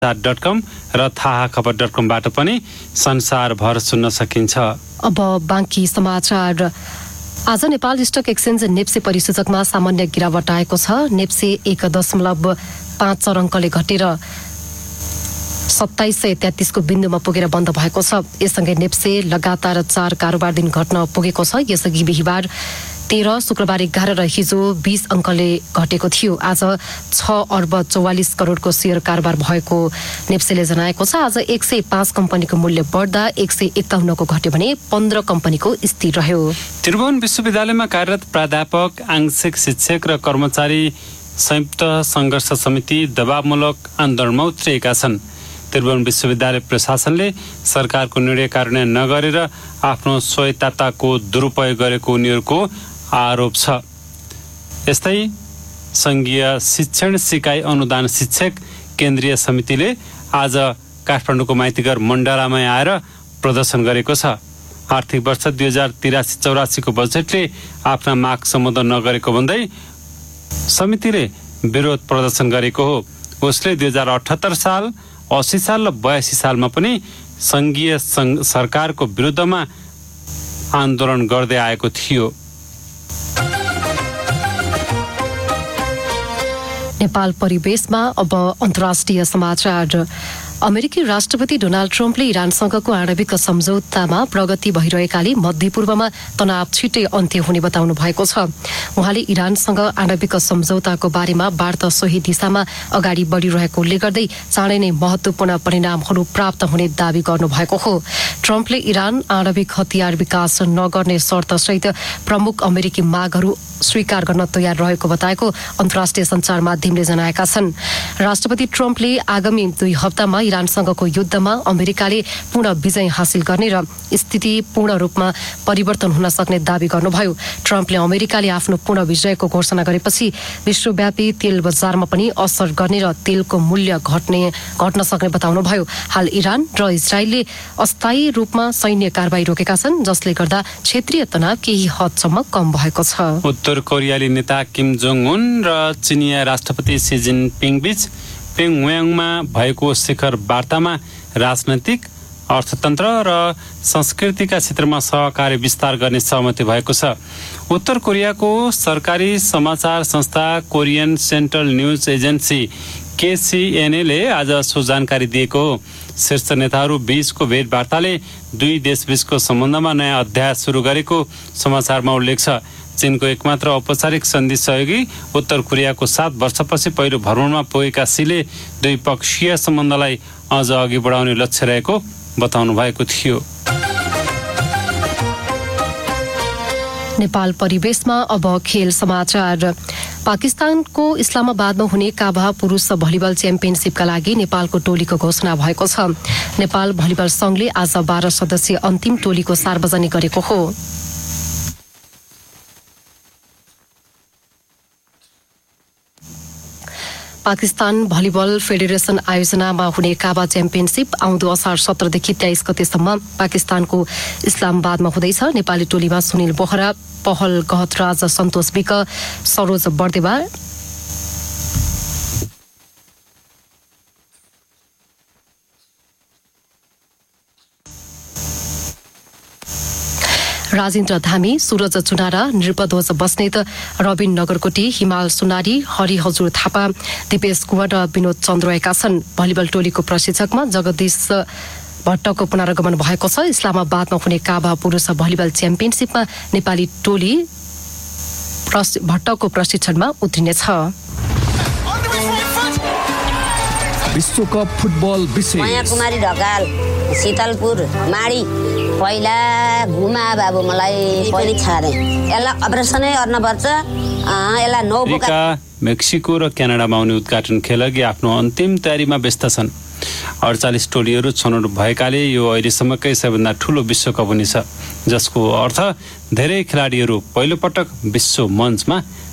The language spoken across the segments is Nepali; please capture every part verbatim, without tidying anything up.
डट कम र थाहा खबर डट कमबाट पनि संसारभर सुन्न सकिन्छ। अब बाँकी समाचार। आज नेपाल स्टक एक्सचेन्ज नेप्से परिसूचकमा सामान्य गिरावट आएको छ। नेप्से एक दशमलव पाँच चार अङ्कले घटेर सत्ताइस सय तेत्तिसको बिन्दुमा पुगेर बन्द भएको छ। यससँगै नेप्से लगातार चार कारोबार दिन घट्न पुगेको छ। यसअघि बिहिबार तेह्र, शुक्रबार एघार र हिजो बीस अङ्कले घटेको थियो। आज छ अर्ब चौवालिस करोडको शेयर कारोबार भएको नेप्सेले जनाएको छ। आज एक सय पाँच कम्पनीको मूल्य बढ्दा एक सय एकाउन्नको घट्यो भने पन्ध्र कम्पनीको स्थिर रह्यो। त्रिभुवन विश्वविद्यालयमा कार्यरत प्राध्यापक, आंशिक शिक्षक र कर्मचारी संयुक्त सङ्घर्ष समिति दबावमूलक आन्दोलनमा उत्रिएका छन्। त्रिभुवन विश्वविद्यालय प्रशासनले सरकारको निर्णय कार्यान्वयन नगरेर आफ्नो स्वायत्तताको दुरुपयोग गरेको उनीहरूको आरोप छ। यस्तै संघीय शिक्षण सिकाइ अनुदान शिक्षक केन्द्रीय समितिले आज काठमाडौँको माइतीघर मण्डलामा आएर प्रदर्शन गरेको छ। आर्थिक वर्ष दुई हजार तिरासी चौरासीको बजेटले आफ्ना माग सम्बोधन नगरेको भन्दै समितिले विरोध प्रदर्शन गरेको हो। उसले दुई हजार अठहत्तर साल, अस्सी साल र बयासी सालमा पनि संघीय सरकारको विरुद्धमा आन्दोलन गर्दै आएको थियो। नेपाल परिवेशमा अब अन्तर्राष्ट्रिय समाचार। अमेरिकी राष्ट्रपति डोनाल्ड ट्रम्पले इरानसँगको आणविक सम्झौतामा प्रगति भइरहेकाले मध्यपूर्वमा तनाव छिट्टै अन्त्य हुने बताउनु भएको छ। उहाँले इरानसँग आणविक सम्झौताको बारेमा वार्ता सोही दिशामा अगाडि बढिरहेको उल्लेख गर्दै चाँडै नै महत्वपूर्ण परिणामहरू प्राप्त हुने दावी गर्नुभएको हो। ट्रम्पले इरान आणविक हतियार विकास नगर्ने शर्तसहित प्रमुख अमेरिकी मागहरू स्वीकार गर्न तयार रहेको बताएको अन्तर्राष्ट्रिय सञ्चार माध्यमले जनाएका छन्। राष्ट्रपति ट्रम्पले आगामी दुई हप्तामा इरानसँगको युद्धमा अमेरिकाले पूर्ण विजय हासिल गर्ने र स्थिति पूर्ण रूपमा परिवर्तन हुन सक्ने दावी गर्नुभयो। ट्रम्पले अमेरिकाले आफ्नो पूर्ण विजयको घोषणा गरेपछि विश्वव्यापी तेल बजारमा पनि असर गर्ने र तेलको मूल्य घट्ने घट्न सक्ने बताउनुभयो। हाल इरान र इजरायलले अस्थायी रूपमा सैन्य कारबाही रोकेका छन्, जसले गर्दा क्षेत्रीय तनाव केही हदसम्म कम भएको छ। उत्तर कोरियाली नेता किम जोङ उन र चिनिया राष्ट्रपति सी जिनपिङ बीच प्योङयाङमा भएको शिखर वार्तामा राजनैतिक, अर्थतन्त्र र संस्कृतिका क्षेत्रमा सहकार्य विस्तार गर्ने सहमति भएको छ। उत्तर कोरियाको सरकारी समाचार संस्था कोरियन सेन्ट्रल न्युज एजेन्सी केसीएनएले आज सो जानकारी दिएको हो। शीर्ष नेताहरू बीचको भेटवार्ताले दुई देशबीचको सम्बन्धमा नयाँ अध्याय सुरु गरेको समाचारमा उल्लेख छ। चीनको एकमात्र औपचारिक सन्धि सहयोगी उत्तर कोरियाको सात वर्षपछि पहिलो भ्रमणमा पुगेका सीले द्विपक्षीय सम्बन्धलाई अझ अघि बढाउने लक्ष्य रहेको बताउनु भएको थियो। नेपाल परिवेशमा अब खेल समाचार। पाकिस्तानको इस्लामाबादमा हुने काभा पुरुष भलिबल च्याम्पियनसिपका लागि नेपालको टोलीको घोषणा भएको छ। नेपाल भलिबल संघले आज बाह्र सदस्यीय अन्तिम टोलीको सार्वजनिक गरेको हो। पाकिस्तान भलिबल फेडरेसन आयोजनामा हुने काबा च्याम्पियनसिप आउँदो असार सत्रदेखि तेइस गतेसम्म पाकिस्तानको इस्लामाबादमा हुँदैछ। नेपाली टोलीमा सुनिल बोहरा, पहल गहतराज, सन्तोष विक, सरोज बर्देवा, राजेन्द्र धामी, सूरज चुनारा, नृपध्वज बस्नेत, रबिन नगरकोटी, हिमाल सुनारी, हरि हजुर थापा, दिपेश कुवर र विनोद चन्द्र रहेका छन्। भलिबल टोलीको प्रशिक्षकमा जगदीश भट्टको पुनरागमन भएको छ। इस्लामाबादमा हुने काभा पुरुष भलिबल च्याम्पियनसिपमा नेपाली टोली भट्टको प्रशिक्षणमा उत्रिनेछ। विश्वकप फुटबल विशेष। माया कुमारी ढकाल, शीतलपुर माडी। पहिला घुमा बाबु मलाई पहिले छाडे यसलाई अपरेसनै गर्नुपर्छ। यसलाई नौ बोका मेक्सिको र क्यानाडामा आउने उद्घाटन खेलअघि आफ्नो अन्तिम तयारीमा व्यस्त छन्। अडचालिस टोलीहरू छनौट भएकाले यो अहिलेसम्मकै सबैभन्दा ठुलो विश्वकप हुनेछ, जसको अर्थ धेरै खेलाडीहरू पहिलोपटक विश्व मञ्चमा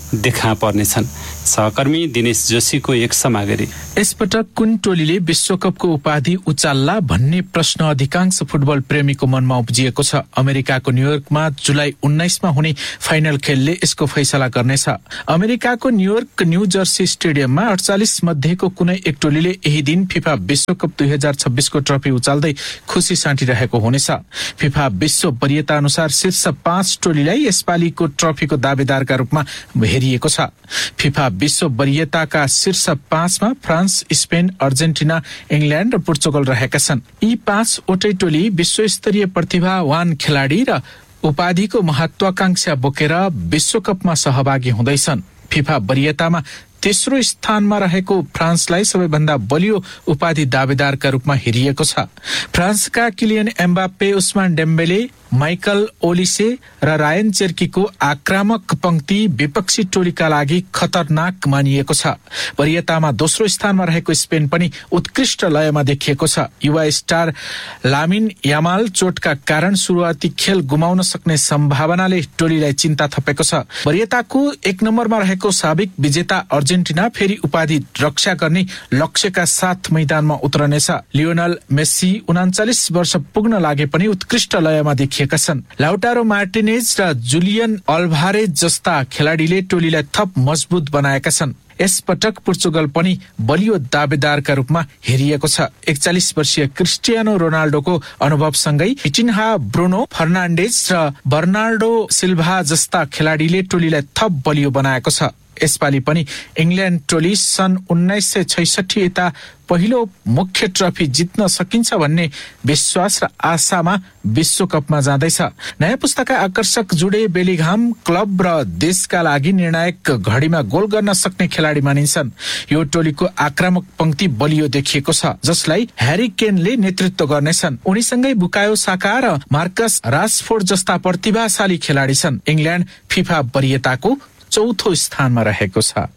देखा पर्नेछन्। सहकर्मी दिनेश जोशीको एक समागरी। यसपटक कुन टोलीले विश्वकपको उपाधि उचाल्ला भन्ने प्रश्न अधिकांश फुटबल प्रेमीको मनमा उब्जिएको छ। अमेरिकाको न्युयोर्कमा जुलाई उन्नाइसमा हुने फाइनल खेलले यसको फैसला गर्नेछ। अमेरिकाको न्युयोर्क न्यू जर्सी स्टेडियममा अडचालिस मध्येको कुनै एक टोलीले यही दिन फिफा विश्वकप दुई हजार छब्बिसको ट्रफी उचाल्दै खुसी साँटिरहेको हुनेछ। फिफा विश्व वरियता अनुसार शीर्ष पाँच टोलीलाई यसपालिको ट्रफीको दावेदारका रूपमा हेरिएको छ। फिफा विश्व वरियताका शीर्ष पाँचमा फ्रान्स, स्पेन, अर्जेन्टिना, इङ्ल्यान्ड र पोर्चुगल रहेका छन्। यी पाँचवटै टोली विश्वस्तरीय प्रतिभावान खेलाडी र उपाधिको महत्वाकांक्षा बोकेर विश्वकपमा सहभागी हुँदैछन्। फिफा वरियतामा तेस्रो स्थानमा रहेको फ्रान्सलाई सबैभन्दा बलियो उपाधि दावेदारका रूपमा हेरिएको छ। फ्रान्सका Kylian Mbappe, Ousmane Dembele, Michael Olise र रायन चेर्कीको आक्रामक पंक्ति विपक्षी टोलीका लागि खतरनाक मानिएको छ। वरियतामा दोस्रो स्थानमा रहेको स्पेन पनि उत्कृष्ट लयमा देखिएको छ। युवा स्टार लामिन यामाल चोटका कारण सुरुवाती खेल गुमाउन सक्ने सम्भावनाले टोलीलाई चिन्ता थपेको छ। वरियताको एक नम्बरमा रहेको साबिक विजेता अर्जेन्टिना फेरि उपाधि रक्षा गर्ने लक्ष्यका साथ मैदानमा उत्रनेछ। लियोनल मेस्सी उनाचालिस वर्ष पुग्न लागे पनि उत्कृष्ट लयमा देखिएका छन्। लाउटारो मार्टिनेज र जुलियन अल्भारेज जस्ता खेलाडीले टोलीलाई थप मजबुत बनाएका छन्। यस पटक पोर्चुगल पनि बलियो दावेदारका रूपमा हेरिएको छ। एकचालिस वर्षीय क्रिस्टियानो रोनाल्डोको अनुभवसँगै फिटिन्हा, ब्रुनो फर्नान्डेज र बर्नार्डो सिल्भा जस्ता खेलाडीले टोलीलाई थप बलियो बनाएको छ। यसपालि पनि इङ्ल्यान्ड टोली सन् उन्नाइस सय छैसठी यता पहिलो मुख्य ट्रफी जित्न सकिन्छ भन्ने विश्वास र आशामा विश्वकपमा जाँदैछ। नयाँ पुस्ताका आकर्षक जुडे बेलिघाम क्लब र देशका लागि निर्णायक घडीमा गोल गर्न सक्ने खेलाडी मानिन्छन्। यो टोलीको आक्रामक पंक्ति बलियो देखिएको छ, जसलाई ह्यारी केनले नेतृत्व गर्नेछन्। उनीसँगै बुकायो साका र मार्कस राशफोर्ड जस्ता प्रतिभाशाली खेलाडी छन्। इङ्ल्यान्ड फिफा वरियताको चौथो स्थानमा रहेको छ।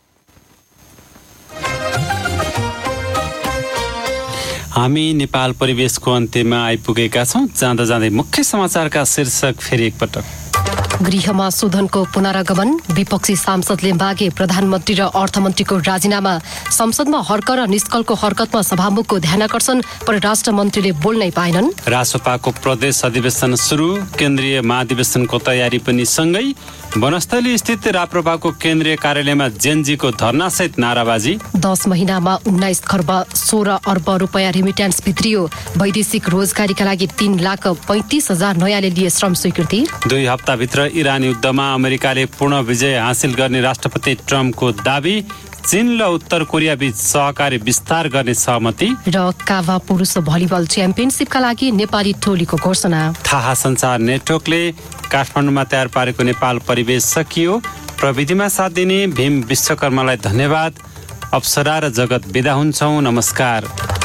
हामी नेपाल परिवेशको अन्त्यमा आइपुगेका छौं। जाँदा जाँदै मुख्य समाचारका शीर्षक फेरि एकपटक। गृहमा शोधनको पुनरागमन, विपक्षी सांसदले मागे प्रधानमन्त्री र अर्थमन्त्रीको राजीनामा, संसदमा हर्क र निष्कलको हरकतमा सभामुखको ध्यानाकर्षण, परराष्ट्र मन्त्रीले बोल्नै पाएनन्। रासोपाको प्रदेश अधिवेशन सुरु, केन्द्रीय महाधिवेशनको तयारी पनि सँगै। वनस्थली स्थित राप्रपाको केन्द्रीय कार्यालयमा जेनजीको धरनासहित नाराबाजी। दस महिनामा उन्नाइस खर्ब सोह्र अर्ब रुपियाँ रिमिट्यान्स भित्रियो। वैदेशिक रोजगारीका लागि तीन लाख पैंतिस हजार नयाँले लिए श्रम स्वीकृति। दुई हप्ताभित्र इरान युद्धमा अमेरिकाले पूर्ण विजय हासिल गर्ने राष्ट्रपति ट्रम्पको दावी। चीन र उत्तर कोरिया बीच सहकारी विस्तार गर्ने सहमति। र काभा पुरुष भलिबल च्याम्पियनसिपका लागि नेपाली टोलीको घोषणा। थाहा संचार नेटवर्कले काठमाडौँमा तयार पारेको नेपाल परिवेश सकियो। प्रविधिमा साथ दिने भीम विश्वकर्मालाई धन्यवाद। अप्सरा र जगत बिदा हुन्छौं। नमस्कार।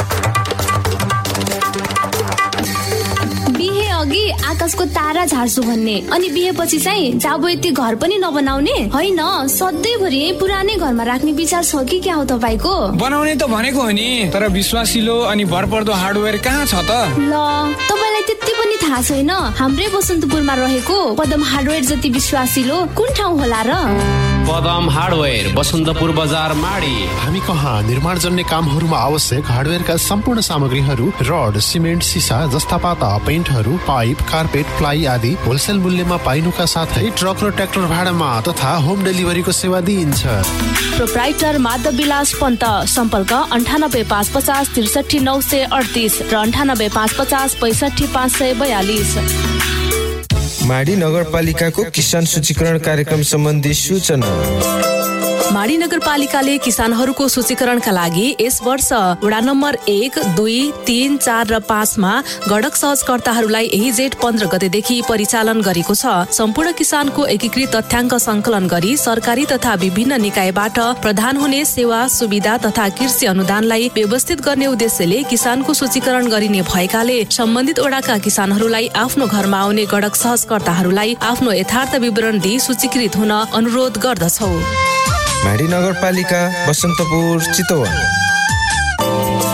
अघि आकाशको तारा झार्छु भन्ने, अनि बिहेपछि चाहिँ जाबो यति घर पनि नबनाउने होइन, सधैँभरि पुरानै घरमा राख्ने विचार छ कि क्या हो तपाईँको? बनाउने त भनेको हो नि, तर विश्वासिलो अनि भरपर्दो हार्डवेयर कहाँ छ त? ल तपाईँलाई त्यति पनि थाहा छैन? हाम्रै बसन्तपुरमा रहेको पदम हार्डवेयर जति विश्वासिलो कुन ठाउँ होला र? पदम हार्डवेयर, बसन्तपुर बजार, माडी। हामी कहाँ निर्माण जन्य कामहरूमा आवश्यक हार्डवेयरका सम्पूर्ण सामग्रीहरू, रड, सिमेन्ट, सिसा, जस्तापाता, पेन्टहरू, पाइप, कार्पेट, प्लाई आदि होलसेल मूल्यमा पाइनुका साथै ट्रक र ट्र्याक्टर भाडामा तथा होम डेलिभरीको सेवा दिइन्छ। प्रोप्राइटर माधव विलास पन्त, सम्पर्क अन्ठानब्बे पाँच पचास त्रिसठी नौ सय अडतिस र अन्ठानब्बे पाँच पचास पैसठी पाँच सय बयालिस। माडी नगरपालिकाको किसान सूचीकरण कार्यक्रम सम्बन्धी सूचना। माडी नगरपालिकाले किसानहरूको सूचीकरणका लागि यस वर्ष वडा नम्बर एक, दुई, तीन, चार र पाँचमा गडक सहजकर्ताहरूलाई यही जेठ पन्ध्र गतेदेखि परिचालन गरेको छ। सम्पूर्ण किसानको एकीकृत तथ्याङ्क संकलन गरी सरकारी तथा विभिन्न निकायबाट प्रदान हुने सेवा सुविधा तथा कृषि अनुदानलाई व्यवस्थित गर्ने उद्देश्यले किसानको सूचीकरण गरिने भएकाले सम्बन्धित वडाका किसानहरूलाई आफ्नो घरमा आउने गडक सहजकर्ताहरूलाई आफ्नो यथार्थ विवरण दिई सूचीकृत हुन अनुरोध गर्दछौ। माडी नगरपालिका, बसन्तपुर, चितवन।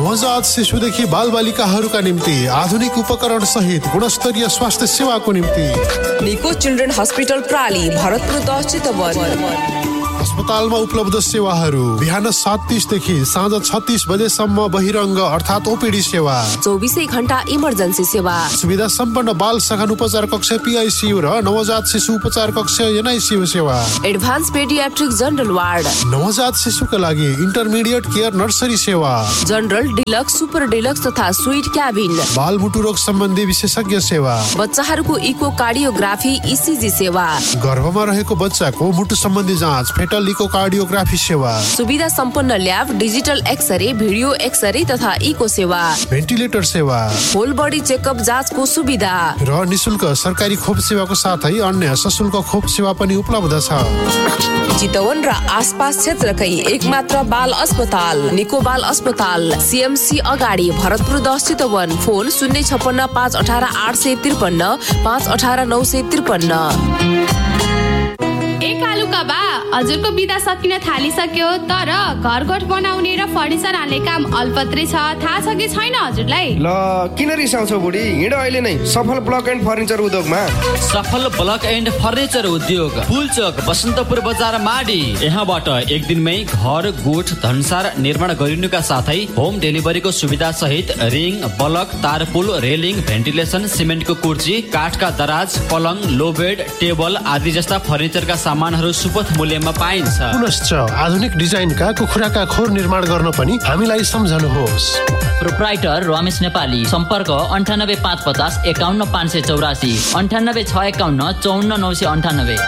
नवजात शिशुदेखि बालबालिकाहरूका निम्ति आधुनिक उपकरण सहित गुणस्तरीय स्वास्थ्य सेवाको निम्ति निको चिल्ड्रेन हस्पिटल प्राली भरतपुर दस चितवन। अस्पतालमा उपलब्ध सेवाहरू बिहान सात तीसदेखि साँझ छत्तीस बजेसम्म बहिरङ्ग अर्थात् ओपीडी सेवा, चौबिसै घण्टा इमर्जेन्सी सेवा, सुविधा सम्पन्न बाल सघन उपचार कक्ष पीआईसीयू र नवजात शिशु उपचार कक्ष एनआईसीयू सेवा, एडभान्स पेडियाट्रिक जनरल वार्ड, नवजात शिशुका लागि इन्टरमिडिएट केयर नर्सरी सेवा, जनरल डिलक्स सुपर डिलक्स तथा स्वीट क्याबिन, बाल मुटु रोग सम्बन्धी विशेषज्ञ सेवा, बच्चाहरूको इको कार्डियोग्राफी इसिजी सेवा, गर्भमा रहेको बच्चाको मुटु सम्बन्धी जाँच फेटल इको कार्डियोग्राफी सेवा, सुविधा सम्पन्न lab, digital x-ray, video x-ray तथा इको सेवा, भेन्टिलेटर सेवा, होल बडी चेकअप जाँचको सुविधा र निशुल्क सरकारी खोप सेवाको साथै अन्य सशुल्क खोप सेवा पनि उपलब्ध छ। चितवन र आसपास क्षेत्रकै एकमात्र बाल अस्पताल निको बाल अस्पताल सीएमसी अगाडि भरतपुर दस चितवन। फोन शून्य छप्पन्न पाँच अठार आठ सय त्रिपन्न पाँच अठार नौ सय त्रिपन्न। एक आलु कबा हजुरको बिदा सकिन थालिसक्यो, तर घरगोठ बनाउने र फर्निचर हाल्ने काम अल्पत्रै छ। थाहा छ कि छैन हजुरलाई? ल किन रिसाउँछौ बुढी, हिँड अहिले नै सफल ब्लक एन्ड फर्निचर उद्योगमा। सफल ब्लक एन्ड फर्निचर उद्योग पुलचोक बसन्तपुर बजार माडी। यहाँबाट एक दिनमै घर गोठ धनसार निर्माण गरिनुका साथै होम डेलिभरीको सुविधा सहित रिङ, बलक, तारपुल, रेलिङ, भेन्टिलेसन, सिमेन्टको कुर्ची, काठका दराज, पलङ, लो बेड, टेबल आदि जस्ता फर्निचरका सामानहरू सुपथ मूल्यमा पाइन्छ। पुनश्च आधुनिक डिजाइनका कुखुराका खोर निर्माण गर्न पनि हामीलाई सम्झनुहोस्। प्रोप्राइटर रमेश नेपाली। सम्पर्क अन्ठानब्बे पाँच पचास एकाउन्न पाँच सय चौरासी अन्ठानब्बे छ एकाउन्न चौन्न नौ सय अन्ठानब्बे।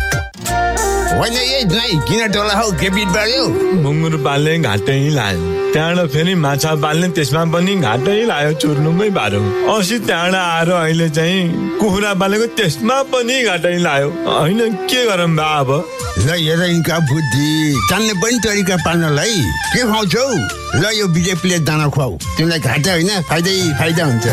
किन टोला हौ के बिट बढ्यो? मुङ्गुर पाल्ने घाटै लाग्यो, त्यहाँबाट फेरि माछा पाल्ने त्यसमा पनि घाटै लाग्यो, चुर्नुमै पारो। अस्ति त्यहाँबाट आएर अहिले चाहिँ कुखुरा पालेको त्यसमा पनि घाटै लाग्यो, होइन के गरौँ बा अब? ल हेर यिनका बुद्धि, जान्ने पनि तरिका पाल्नलाई के खुवाउँछौ? ल यो बिजेपीले दाना खुवाऊ, तिमीलाई घाटा होइन फाइदै फाइदा हुन्छ।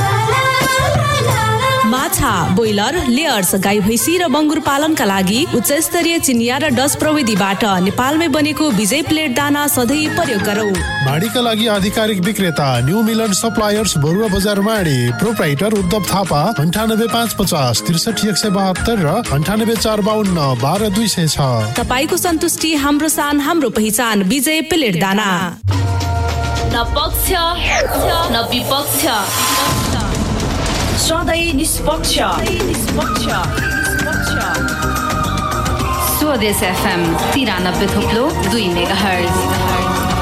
माछा, बोइलर, लेयर्स, गाई भैँसी र बङ्गुर पालनका लागि उच्च स्तरीय चिनिया र डच प्रविधिबाट नेपालमै बनेको विजय प्लेट दाना सधैँ प्रयोग गरौँ। माडीका लागि आधिकारिक विक्रेता न्यू मिलन सप्लायर्स बरुवा बजार माडी। प्रोप्राइटर उद्धव थापा अन्ठानब्बे पाँच पचास त्रिसठी एक सय बहत्तर र अन्ठानब्बे चार बाहन्न बाह्र दुई सय छ। तपाईँको सन्तुष्टि हाम्रो सान हाम्रो पहिचान विजय प्लेट दाना। न पक्ष न विपक्ष, सधैँ निष्पक्ष। स्वदेश एफएम तिरानब्बे थोप्लो दुई मेगा हर्ज।